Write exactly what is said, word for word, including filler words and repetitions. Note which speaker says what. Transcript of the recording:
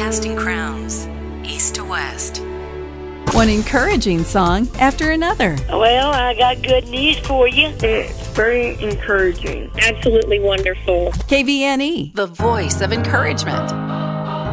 Speaker 1: casting crowns, east to west.
Speaker 2: One encouraging song after another.
Speaker 3: Well, I got good news for you.
Speaker 4: It's very encouraging.
Speaker 5: Absolutely wonderful.
Speaker 2: K V N E,
Speaker 1: The voice of encouragement.